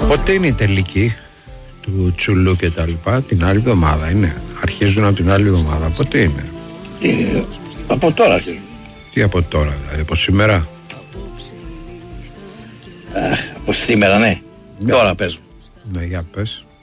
Πότε είναι η τελική του Τσουλού και τα λοιπά? Την άλλη εβδομάδα είναι? Αρχίζουν από την άλλη εβδομάδα? Πότε είναι? Από τώρα αρχίζουν. Τι από τώρα, δηλαδή από σήμερα? Από σήμερα, ναι. Τώρα παίζουν. Ναι, για πες.